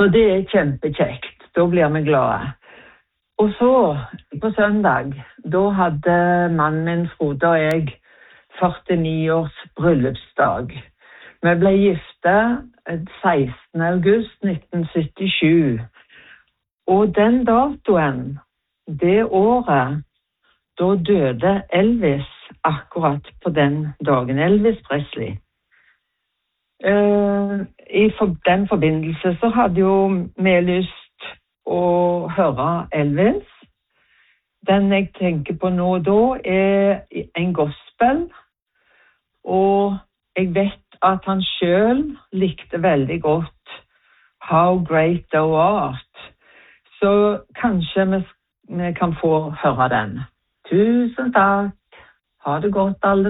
Så det kjempekjekt. Da blir vi glade. Og så, på søndag, da hadde mannen min, Frode og jeg, 49 års bryllupsdag. Vi ble gifte 16. august 1977. Og den datoen, det året, da døde Elvis akkurat på den dagen. Elvis Presley. I den forbindelse så hadde jo vi lyst å høre Elvis. Den jeg tenker på nå da en gospel. Og jeg vet at han selv likte veldig godt How Great Thou Art. Så kanskje vi kan få høre den. Tusen takk. Ha det godt alle